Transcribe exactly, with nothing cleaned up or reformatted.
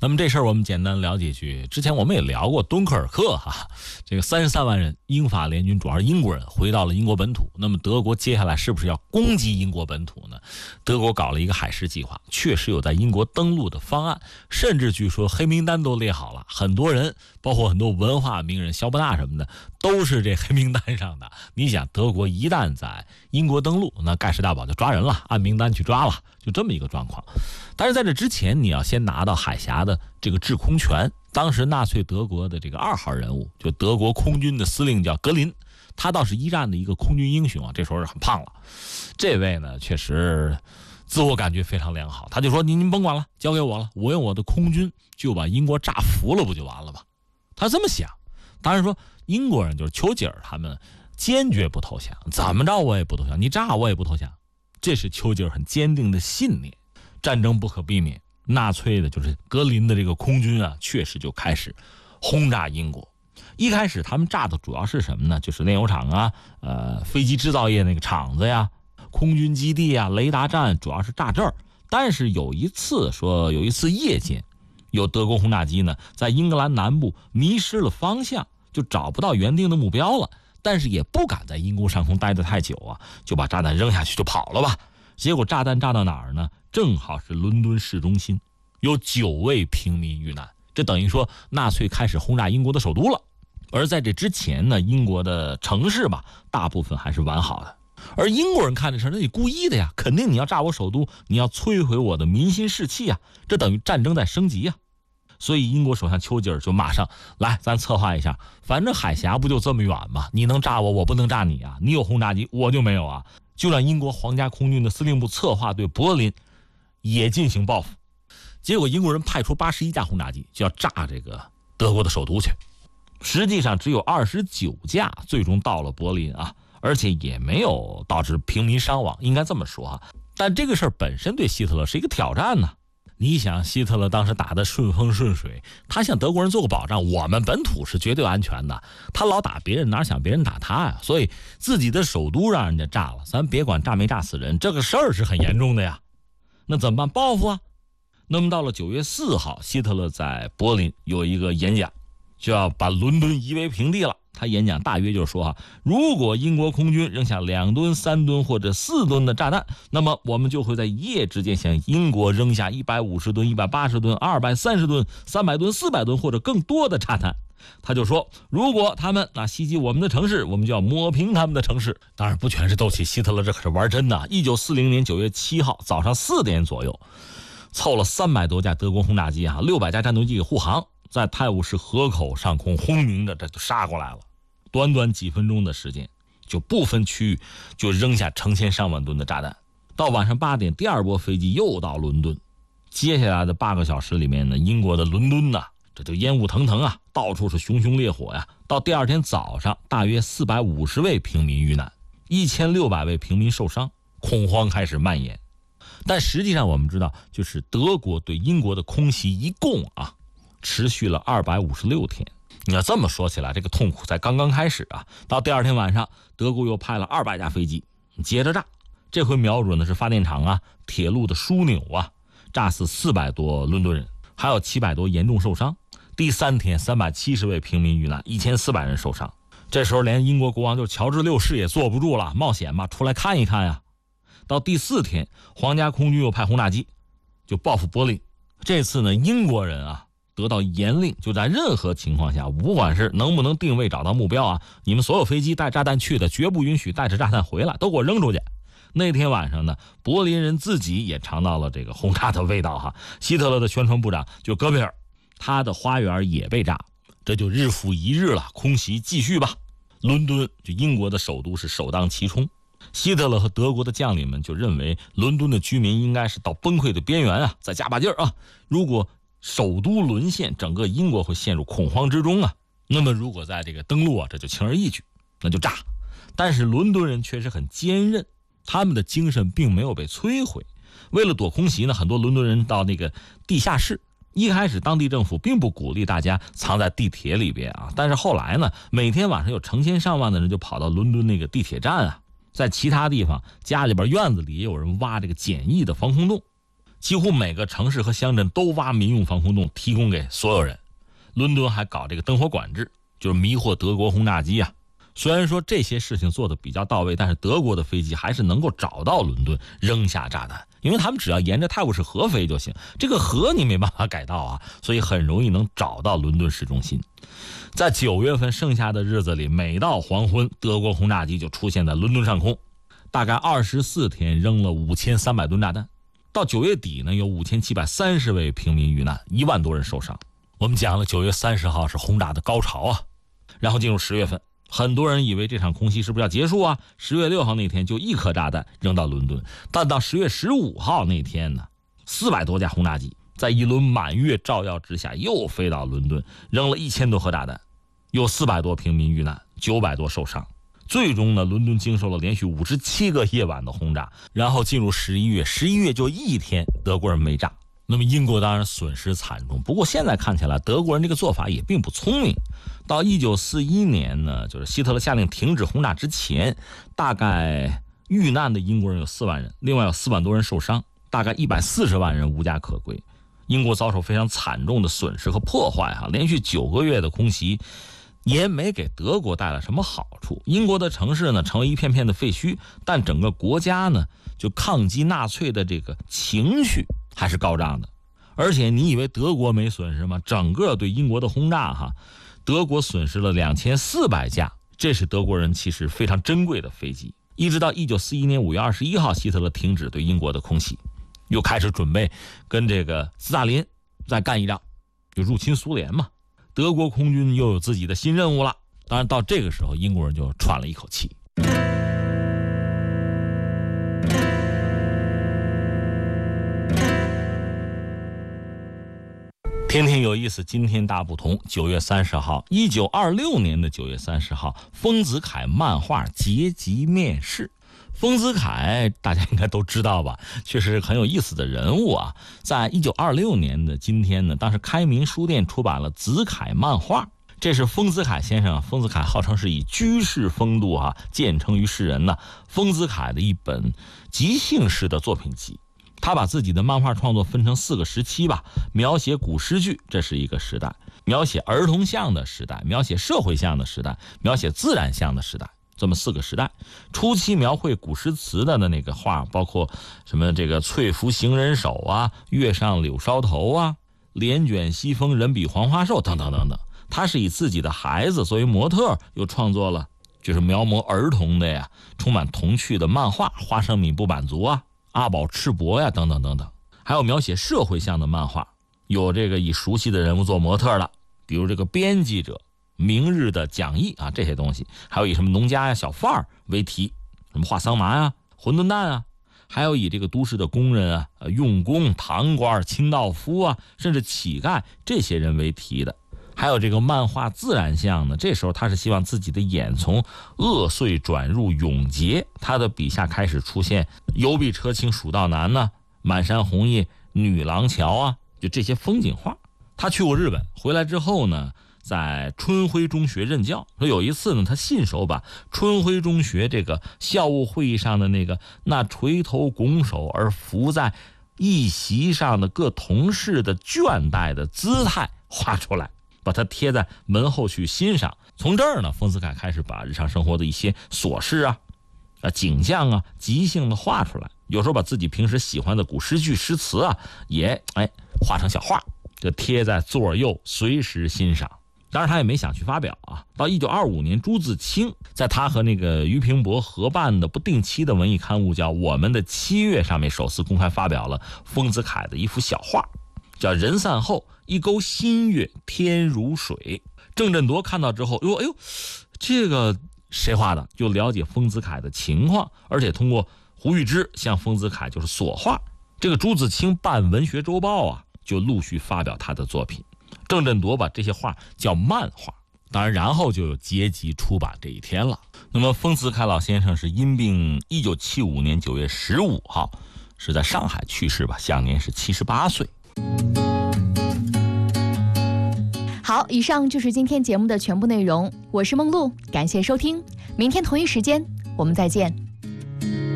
那么这事儿我们简单聊几句。之前我们也聊过敦刻尔克哈，这个三十三万人英法联军主要是英国人回到了英国本土。那么德国接下来是不是要攻击英国本土呢？德国搞了一个海狮计划，确实有在英国登陆的方案，甚至据说黑名单都列好了，很多人包括很多文化名人肖伯纳什么的都是这黑名单上的。你想德国一旦在英国登陆，那盖世大宝就抓人了，按名单去抓了，就这么一个状况。但是在这之前你要先拿到海峡的这个制空权。当时纳粹德国的这个二号人物，就德国空军的司令叫格林，他倒是一战的一个空军英雄啊，这时候是很胖了。这位呢确实自我感觉非常良好，他就说您您甭管了，交给我了，我用我的空军就把英国炸服了不就完了吗？他这么想。当然说英国人就是丘吉尔他们坚决不投降，怎么着我也不投降，你炸我也不投降，这是丘吉尔很坚定的信念。战争不可避免，纳粹的就是格林的这个空军啊，确实就开始轰炸英国。一开始他们炸的主要是什么呢？就是炼油厂啊，呃，飞机制造业那个厂子呀，空军基地啊，雷达站，主要是炸这儿。但是有一次说，有一次夜间，有德国轰炸机呢，在英格兰南部迷失了方向，就找不到原定的目标了。但是也不敢在英国上空待得太久啊，就把炸弹扔下去就跑了吧。结果炸弹炸到哪儿呢？正好是伦敦市中心，有九位平民遇难。这等于说纳粹开始轰炸英国的首都了。而在这之前呢，英国的城市吧，大部分还是完好的。而英国人看这事，那你故意的呀，肯定你要炸我首都，你要摧毁我的民心士气啊，这等于战争在升级呀。所以英国首相丘吉尔就马上来，咱策划一下，反正海峡不就这么远吗？你能炸我，我不能炸你啊！你有轰炸机，我就没有啊！就让英国皇家空军的司令部策划对柏林也进行报复。结果英国人派出八十一架轰炸机，就要炸这个德国的首都去。实际上只有二十九架最终到了柏林啊，而且也没有导致平民伤亡，应该这么说啊。但这个事儿本身对希特勒是一个挑战呢。你想希特勒当时打得顺风顺水，他向德国人做个保障，我们本土是绝对安全的，他老打别人哪想别人打他呀？所以自己的首都让人家炸了，咱别管炸没炸死人，这个事儿是很严重的呀。那怎么办？报复啊。那么到了九月四号，希特勒在柏林有一个演讲，就要把伦敦夷为平地了。他演讲大约就是说哈，如果英国空军扔下两吨、三吨或者四吨的炸弹，那么我们就会在一夜之间向英国扔下一百五十吨、一百八十吨、二百三十吨、三百吨、四百吨或者更多的炸弹。他就说，如果他们那袭击我们的城市，我们就要抹平他们的城市。当然不全是斗气，希特勒这可是玩真的。一九四零年九月七号早上四点左右，凑了三百多架德国轰炸机啊，六百架战斗机给护航，在泰晤士河口上空轰鸣着，这就杀过来了。短短几分钟的时间，就不分区域就扔下成千上万吨的炸弹。到晚上八点，第二波飞机又到伦敦。接下来的八个小时里面呢，英国的伦敦呢，这就烟雾腾腾啊，到处是熊熊烈火呀。到第二天早上，大约四百五十位平民遇难，一千六百位平民受伤，恐慌开始蔓延。但实际上我们知道，就是德国对英国的空袭一共啊，持续了二百五十六天。你要这么说起来，这个痛苦才刚刚开始啊！到第二天晚上，德国又派了二百架飞机接着炸，这回瞄准的是发电厂啊、铁路的枢纽啊，炸死四百多伦敦人，还有七百多严重受伤。第三天，三百七十位平民遇难，一千四百人受伤。这时候连英国国王就乔治六世也坐不住了，冒险嘛，出来看一看呀。到第四天，皇家空军又派轰炸机，就报复柏林。这次呢，英国人啊得到严令，就在任何情况下，不管是能不能定位找到目标啊，你们所有飞机带炸弹去的，绝不允许带着炸弹回来，都给我扔出去。那天晚上呢，柏林人自己也尝到了这个轰炸的味道哈。希特勒的宣传部长就戈贝尔，他的花园也被炸，这就日复一日了，空袭继续吧。伦敦就英国的首都是首当其冲。希特勒和德国的将领们就认为伦敦的居民应该是到崩溃的边缘啊，再加把劲儿啊！如果首都沦陷，整个英国会陷入恐慌之中啊。那么如果在这个登陆啊，这就轻而易举，那就炸。但是伦敦人确实很坚韧，他们的精神并没有被摧毁。为了躲空袭呢，很多伦敦人到那个地下室。一开始当地政府并不鼓励大家藏在地铁里边啊，但是后来呢，每天晚上有成千上万的人就跑到伦敦那个地铁站啊，在其他地方家里边院子里也有人挖这个简易的防空洞。 几乎每个城市和乡镇都挖民用防空洞提供给所有人。伦敦还搞这个灯火管制，就是迷惑德国轰炸机啊。虽然说这些事情做得比较到位，但是德国的飞机还是能够找到伦敦扔下炸弹，因为他们只要沿着泰晤士河飞就行，这个河你没办法改道啊，所以很容易能找到伦敦市中心。在九月份剩下的日子里，每到黄昏，德国轰炸机就出现在伦敦上空，大概二十四天扔了五千三百吨炸弹。到九月底呢，有五千七百三十位平民遇难，一万多人受伤。我们讲了九月三十号是轰炸的高潮啊，然后进入十月份，很多人以为这场空袭是不是要结束啊？十月六号那天就一颗炸弹扔到伦敦，但到十月十五号那天呢，四百多架轰炸机在一轮满月照耀之下又飞到伦敦，扔了一千多颗炸弹，有四百多平民遇难，九百多受伤。最终呢，伦敦经受了连续五十七个夜晚的轰炸，然后进入十一月，十一月就一天德国人没炸。那么英国当然损失惨重，不过现在看起来德国人这个做法也并不聪明。到一九四一年呢，就是希特勒下令停止轰炸之前，大概遇难的英国人有四万人，另外有四万多人受伤，大概一百四十万人无家可归。英国遭受非常惨重的损失和破坏哈，连续九个月的空袭也没给德国带来什么好处。英国的城市呢成为一片片的废墟，但整个国家呢就抗击纳粹的这个情绪还是高涨的。而且你以为德国没损失吗？整个对英国的轰炸哈，德国损失了两千四百架，这是德国人其实非常珍贵的飞机。一直到一九四一年五月二十一号，希特勒停止对英国的空袭，又开始准备跟这个斯大林再干一仗，就入侵苏联嘛。德国空军又有自己的新任务了。当然到这个时候，英国人就喘了一口气。天天有意思，今天大不同。九月三十号，一九二六年的九月三十号，丰子恺漫画结集面世。丰子恺大家应该都知道吧，确实是很有意思的人物啊。在一九二六年的今天呢，当时开明书店出版了子恺漫画，这是丰子恺先生，丰子恺号称是以居士风度啊见称于世人呢。丰子恺的一本即兴式的作品集，他把自己的漫画创作分成四个时期吧，描写古诗句，这是一个时代；描写儿童像的时代；描写社会像的时代；描写自然像的时代。这么四个时代。初期描绘古诗词的那个画，包括什么这个翠拂行人手啊，月上柳梢头啊，帘卷西风人比黄花瘦等等等等。他是以自己的孩子作为模特，又创作了就是描摹儿童的呀，充满童趣的漫画，花生米不满足啊，阿宝赤膊呀等等等等。还有描写社会像的漫画，有这个以熟悉的人物做模特的，比如这个编辑者、明日的讲义啊，这些东西，还有以什么农家呀、小贩儿为题，什么画桑麻呀、馄饨蛋啊，还有以这个都市的工人啊、用工、堂官、清道夫啊，甚至乞丐这些人为题的。还有这个漫画自然像呢，这时候他是希望自己的眼从恶碎转入永洁，他的笔下开始出现油壁车倾蜀道难呢、满山红叶女郎桥啊，就这些风景画。他去过日本，回来之后呢，在春晖中学任教。说有一次呢，他信手把春晖中学这个校务会议上的那个那垂头拱手而伏在议席上的各同事的倦怠的姿态画出来，把它贴在门后去欣赏。从这儿呢，丰子恺开始把日常生活的一些琐事啊、啊景象啊，即兴的画出来。有时候把自己平时喜欢的古诗句、诗词啊，也哎画成小画，就贴在座右，随时欣赏。当然他也没想去发表啊。到一九二五年，朱自清在他和那个俞平伯合办的不定期的文艺刊物叫《我们的七月》上面首次公开发表了丰子恺的一幅小画，叫人散后一钩新月天如水。郑振铎看到之后，哟哎呦，这个谁画的？就了解丰子恺的情况，而且通过胡玉芝向丰子恺就是索画。这个朱自清办文学周报啊，就陆续发表他的作品。郑振铎把这些画叫漫画，当然然后就有结集出版这一天了。那么丰子恺老先生是因病一九七五年九月十五号是在上海去世吧，享年是七十八岁。 好，以上就是今天节目的全部内容，我是梦露，感谢收听，明天同一时间我们再见。